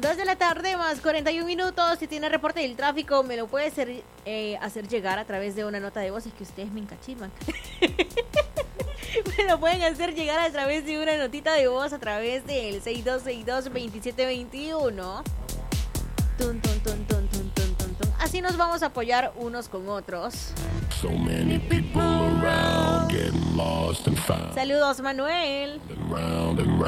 2 de la tarde más 41 minutos. Si tiene reporte del tráfico, me lo puede hacer llegar a través de una nota de voz. Es que ustedes me encachilman. Me lo pueden hacer llegar a través de una notita de voz a través del 6262-2721. Tun, tun, tun, tun, tun, tun, tun, tun. Así nos vamos a apoyar unos con otros. So many people around getting lost and found. Saludos, Manuel. Round and round.